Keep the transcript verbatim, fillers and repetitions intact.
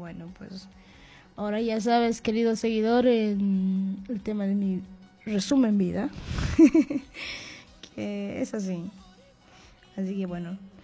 bueno, pues ahora ya sabes, querido seguidor, en el tema de mi resumen vida, que es así. Así que bueno,